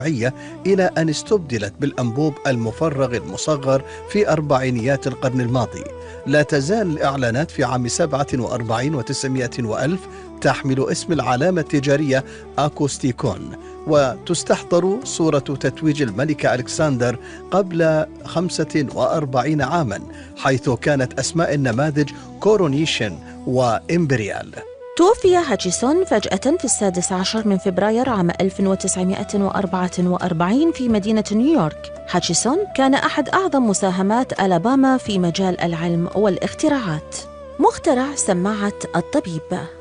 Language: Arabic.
إلى أن استبدلت بالأنبوب المفرغ المصغر في أربعينيات القرن الماضي. لا تزال الإعلانات في عام 47 و900 وألف تحمل اسم العلامة التجارية أكوستيكون، وتستحضر صورة تتويج الملكة ألكسندر قبل 45 عاما، حيث كانت أسماء النماذج كورونيشن وإمبريال. توفي هاتشيسون فجأة في 16 من فبراير عام 1944 في مدينة نيويورك. هاتشيسون كان أحد أعظم مساهمات ألاباما في مجال العلم والاختراعات. مخترع سماعة الطبيب.